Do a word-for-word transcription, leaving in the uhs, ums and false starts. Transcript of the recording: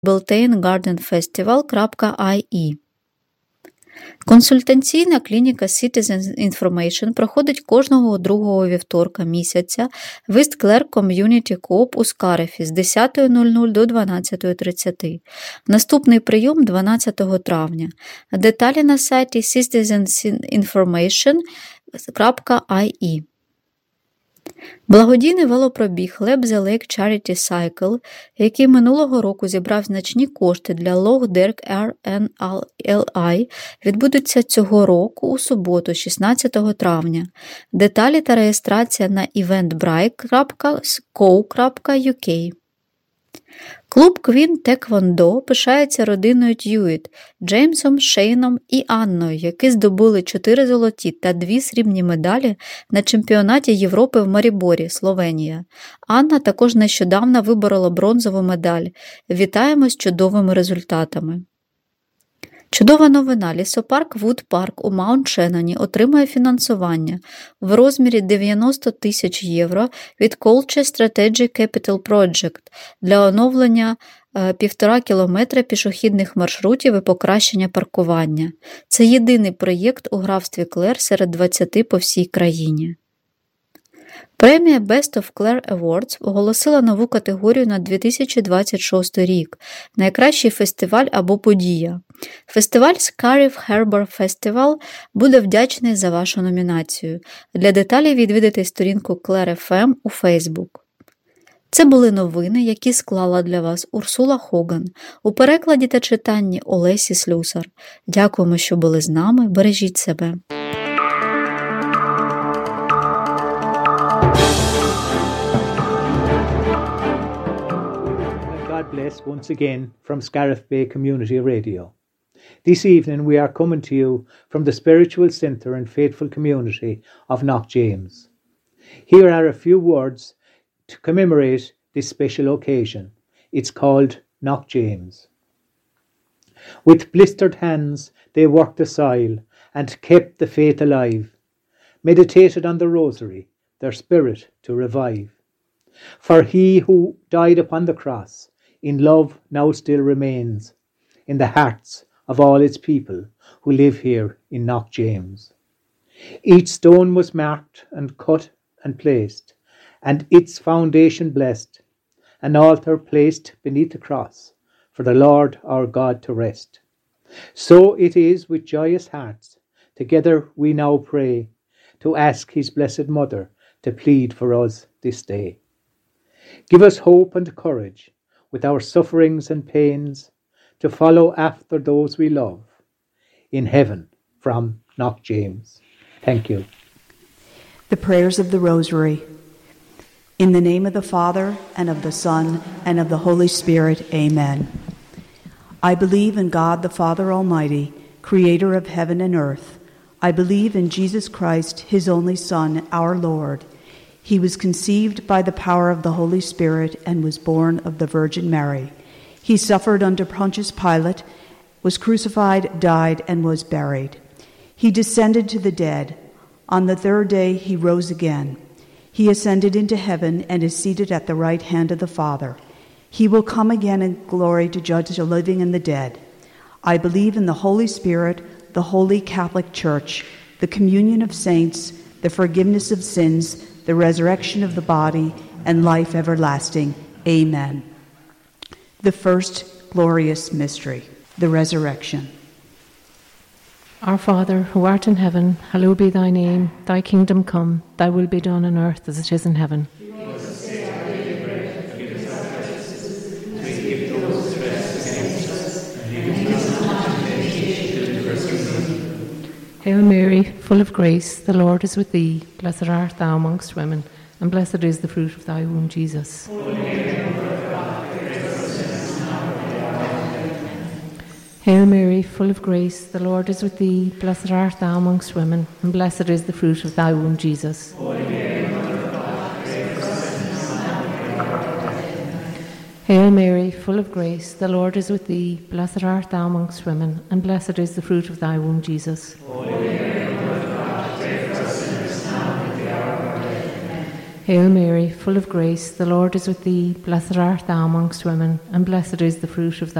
beltane garden festival крапка ай і. Консультаційна клініка Citizen Information проходить кожного другого вівторка місяця в East Clare Community Co-op у Скарефі з десята нуль нуль до дванадцята тридцять. Наступний прийом дванадцятого травня. Деталі на сайті citizen information крапка ай і. Благодійний велопробіг Lap the Lake Charity Cycle, який минулого року зібрав значні кошти для Lough Derg ар ен ел ай, відбудеться цього року у суботу, шістнадцятого травня. Деталі та реєстрація на eventbrite крапка co крапка ю кей. Клуб Queen Taekwondo пишається родиною Т'юїт, Джеймсом, Шейном і Анною, які здобули чотири золоті та дві срібні медалі на чемпіонаті Європи в Маріборі, Словенія. Анна також нещодавно виборола бронзову медаль. Вітаємо з чудовими результатами. Чудова новина. Лісопарк Вуд Парк у Маунт-Шеноні отримує фінансування в розмірі дев'яносто тисяч євро від Colche Strategic Capital Project для оновлення е, півтора кілометра пішохідних маршрутів і покращення паркування. Це єдиний проєкт у графстві Клер серед двадцяти по всій країні. Премія Best of Clare Awards оголосила нову категорію на дві тисячі двадцять шостий рік – найкращий фестиваль або подія. Фестиваль Scariff Harbour Festival буде вдячний за вашу номінацію. Для деталей відвідайте сторінку Clare еф ем у Facebook. Це були новини, які склала для вас Урсула Хоган у перекладі та читанні Олесі Слюсар. Дякуємо, що були з нами. Бережіть себе. God bless once again from Scariff Bay Community Radio. This evening we are coming to you from the spiritual centre and faithful community of Knock James. Here are a few words to commemorate this special occasion. It's called Knock James. With blistered hands they worked the soil and kept the faith alive, meditated on the rosary, their spirit to revive. For he who died upon the cross in love now still remains in the hearts of all its people who live here in Knock James. Each stone was marked and cut and placed, and its foundation blessed, an altar placed beneath the cross for the Lord our God to rest. So it is with joyous hearts, together we now pray, to ask his blessed Mother to plead for us this day. Give us hope and courage with our sufferings and pains to follow after those we love in heaven from Knock James. Thank you. The prayers of the Rosary. In the name of the Father, and of the Son, and of the Holy Spirit, amen. I believe in God the Father Almighty, creator of heaven and earth. I believe in Jesus Christ, his only Son, our Lord. He was conceived by the power of the Holy Spirit and was born of the Virgin Mary. He suffered under Pontius Pilate, was crucified, died, and was buried. He descended to the dead. On the third day he rose again. He ascended into heaven and is seated at the right hand of the Father. He will come again in glory to judge the living and the dead. I believe in the Holy Spirit, the Holy Catholic Church, the communion of saints, the forgiveness of sins, the resurrection of the body, and life everlasting. Amen. The first glorious mystery, the resurrection. Our Father, who art in heaven, hallowed be thy name. Thy kingdom come, thy will be done on earth as it is in heaven. Hail Mary, full of grace, the Lord is with thee. Blessed art thou amongst women, and blessed is the fruit of thy womb, Jesus. Hail Mary, full of grace, the Lord is with thee. Blessed art thou amongst women, and blessed is the fruit of thy womb, Jesus. Hail Mary, full of grace, the Lord is with thee. Blessed art thou amongst women, and blessed is the fruit of thy womb, Jesus. Hail Mary, full of grace, the Lord is with thee. Blessed art thou amongst women, and blessed is the fruit of thy